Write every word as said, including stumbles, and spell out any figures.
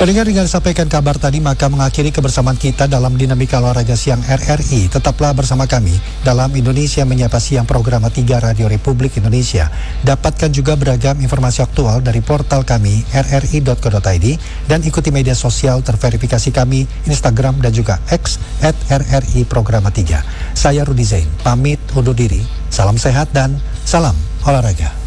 Pendengar, dengan sampaikan kabar tadi, maka mengakhiri kebersamaan kita dalam Dinamika Olahraga Siang R R I. Tetaplah bersama kami dalam Indonesia Menyapa Siang program tiga Radio Republik Indonesia. Dapatkan juga beragam informasi aktual dari portal kami r r i dot co dot i d dan ikuti media sosial terverifikasi kami Instagram dan juga X at R R I Programa tiga. Saya Rudi Zain, pamit undur diri. Salam sehat dan salam olahraga.